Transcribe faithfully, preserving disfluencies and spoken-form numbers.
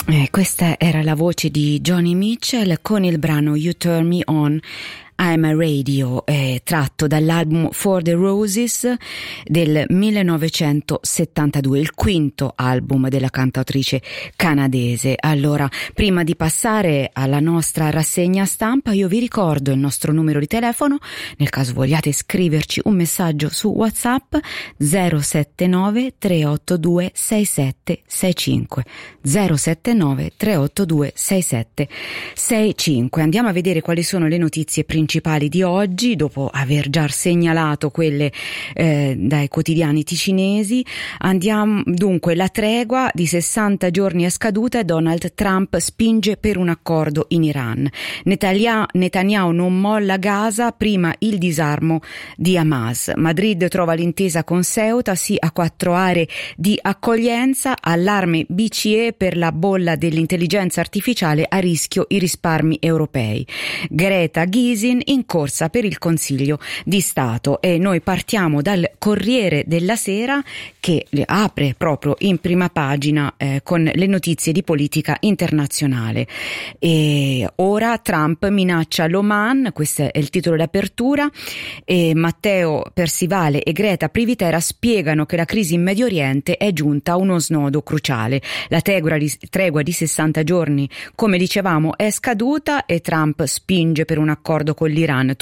Eh, questa era la voce di Joni Mitchell con il brano You Turn Me On, I'm a Radio, eh, tratto dall'album For the Roses del millenovecentosettantadue, il quinto album della cantautrice canadese. Allora, prima di passare alla nostra rassegna stampa, io vi ricordo il nostro numero di telefono, nel caso vogliate scriverci un messaggio su WhatsApp: zero sette nove tre otto due sei sette sei cinque, zero sette nove tre otto due sei sette sei cinque. Andiamo a vedere quali sono le notizie principali principali di oggi, dopo aver già segnalato quelle eh, dai quotidiani ticinesi. Andiamo dunque: la tregua di sessanta giorni è scaduta e Donald Trump spinge per un accordo in Iran. Netanyahu, Netanyahu non molla Gaza, prima il disarmo di Hamas. Madrid trova l'intesa con Ceuta, sì a quattro aree di accoglienza. Allarme B C E per la bolla dell'intelligenza artificiale, a rischio i risparmi europei. Greta Gysin in corsa per il Consiglio di Stato. E noi partiamo dal Corriere della Sera, che apre proprio in prima pagina eh, con le notizie di politica internazionale. E ora Trump minaccia l'Oman, questo è il titolo d'apertura, e Matteo Persivale e Greta Privitera spiegano che la crisi in Medio Oriente è giunta a uno snodo cruciale. La tregua di, tregua di sessanta giorni, come dicevamo, è scaduta e Trump spinge per un accordo con l'Iran.